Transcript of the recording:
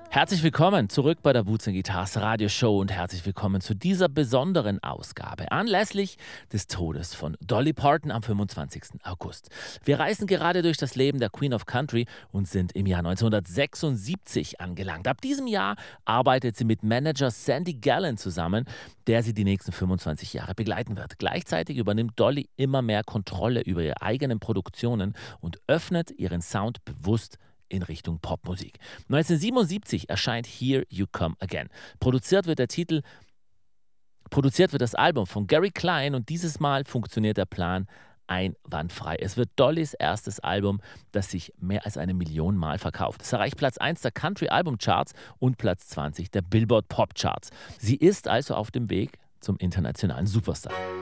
Herzlich willkommen zurück bei der Boots & Guitars Radioshow und herzlich willkommen zu dieser besonderen Ausgabe anlässlich des Todes von Dolly Parton am 25. August. Wir reisen gerade durch das Leben der Queen of Country und sind im Jahr 1976 angelangt. Ab diesem Jahr arbeitet sie mit Manager Sandy Gallen zusammen, der sie die nächsten 25 Jahre begleiten wird. Gleichzeitig übernimmt Dolly immer mehr Kontrolle über ihre eigenen Produktionen und öffnet ihren Sound bewusst in Richtung Popmusik. 1977 erscheint Here You Come Again. Produziert wird das Album von Gary Klein und dieses Mal funktioniert der Plan einwandfrei. Es wird Dollys erstes Album, das sich mehr als 1 Million Mal verkauft. Es erreicht Platz 1 der Country Album Charts und Platz 20 der Billboard Pop Charts. Sie ist also auf dem Weg zum internationalen Superstar.